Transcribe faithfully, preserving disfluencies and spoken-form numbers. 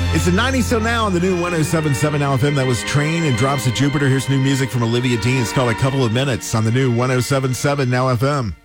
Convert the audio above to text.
It's a ninety so now on the new one oh seven point seven Now F M. That was Train and Drops of Jupiter. Here's new music from Olivia Dean. It's called A Couple of Minutes on the new one oh seven point seven Now F M.